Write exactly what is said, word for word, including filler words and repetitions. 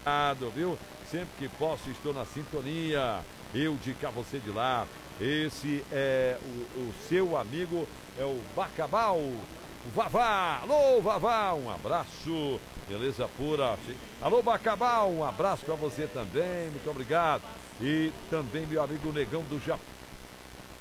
Obrigado, viu? Sempre que posso estou na sintonia. Eu de cá, você de lá. Esse é o, o seu amigo, é o Bacabal, o Vavá. Alô, Vavá, um abraço. Beleza pura. Alô, Bacabal, um abraço para você também. Muito obrigado. E também meu amigo Negão do Japão.